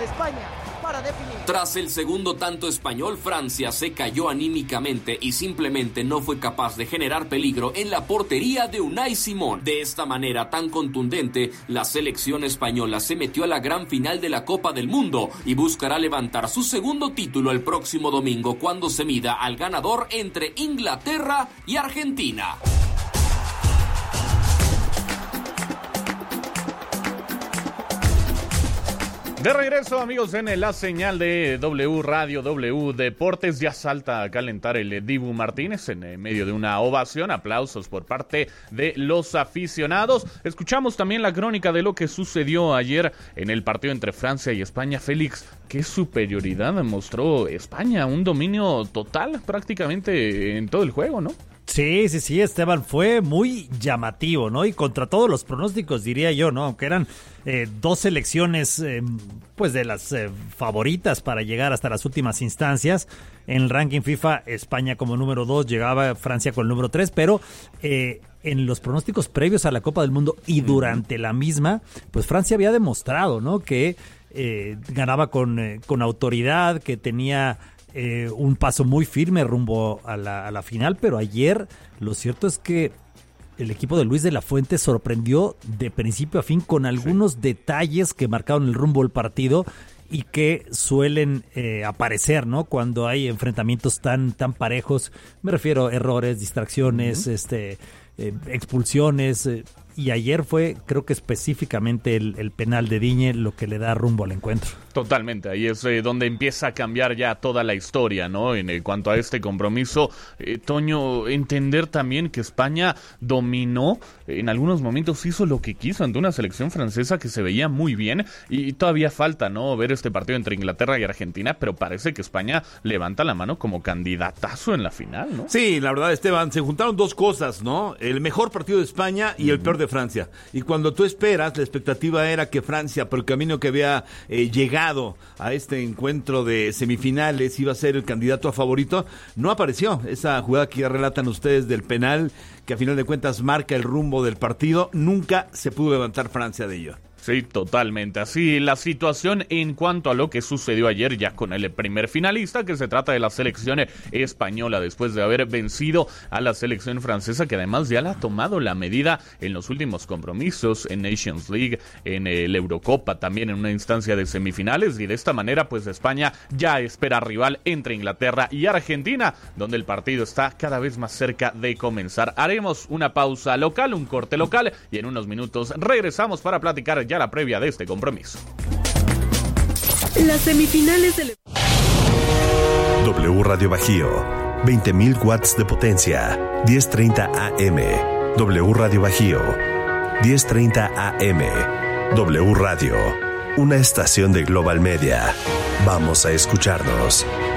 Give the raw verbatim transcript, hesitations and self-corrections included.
España para definir. Tras el segundo tanto español, Francia se cayó anímicamente y simplemente no fue capaz de generar peligro en la portería de Unai Simón. De esta manera tan contundente, la selección española se metió a la gran final de la Copa del Mundo y buscará levantar su segundo título el próximo domingo cuando se mida al ganador entre Inglaterra y Argentina. De regreso, amigos, en la señal de W Radio, W Deportes. Ya salta a calentar el Dibu Martínez en medio de una ovación. Aplausos por parte de los aficionados. Escuchamos también la crónica de lo que sucedió ayer en el partido entre Francia y España. Félix, ¿qué superioridad mostró España? Un dominio total prácticamente en todo el juego, ¿no? Sí, sí, sí, Esteban, fue muy llamativo, ¿no? Y contra todos los pronósticos, diría yo, ¿no? Aunque eran eh, dos selecciones, eh, pues, de las eh, favoritas para llegar hasta las últimas instancias. En el ranking FIFA, España como número dos, llegaba Francia con el número tres, pero eh, en los pronósticos previos a la Copa del Mundo y durante la misma, pues Francia había demostrado, ¿no? Que eh, ganaba con, eh, con autoridad, que tenía... Eh, un paso muy firme rumbo a la, a la final, pero ayer lo cierto es que el equipo de Luis de la Fuente sorprendió de principio a fin con algunos sí. detalles que marcaron el rumbo del partido y que suelen eh, aparecer, ¿no? Cuando hay enfrentamientos tan, tan parejos. Me refiero a errores, distracciones, uh-huh. este, eh, expulsiones. Eh, y ayer fue, creo que específicamente el, el penal de Digne lo que le da rumbo al encuentro. Totalmente, ahí es eh, donde empieza a cambiar ya toda la historia, ¿no? En eh, cuanto a este compromiso, eh, Toño, entender también que España dominó, eh, en algunos momentos hizo lo que quiso ante una selección francesa que se veía muy bien y todavía falta, ¿no? Ver este partido entre Inglaterra y Argentina, pero parece que España levanta la mano como candidatazo en la final, ¿no? Sí, la verdad, Esteban, se juntaron dos cosas, ¿no? El mejor partido de España y uh-huh. el peor de Francia. Y cuando tú esperas, la expectativa era que Francia, por el camino que había eh, llegado a este encuentro de semifinales, iba a ser el candidato a favorito, no apareció. Esa jugada que ya relatan ustedes del penal, que a final de cuentas marca el rumbo del partido, nunca se pudo levantar Francia de ello. Sí, totalmente. Así la situación en cuanto a lo que sucedió ayer ya con el primer finalista, que se trata de la selección española, después de haber vencido a la selección francesa, que además ya le ha tomado la medida en los últimos compromisos, en Nations League, en el Eurocopa, también en una instancia de semifinales, y de esta manera pues España ya espera rival entre Inglaterra y Argentina, donde el partido está cada vez más cerca de comenzar. Haremos una pausa local, un corte local, y en unos minutos regresamos para platicar ya la previa de este compromiso. Las semifinales del W Radio Bajío, veinte mil watts de potencia, diez treinta A M. W Radio Bajío, diez treinta A M. W Radio, una estación de Global Media. Vamos a escucharnos.